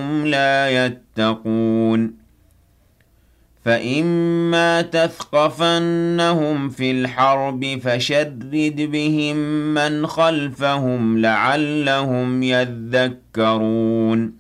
وهم لا يتقون فإما تثقفنهم في الحرب فشرد بهم من خلفهم لعلهم يذكرون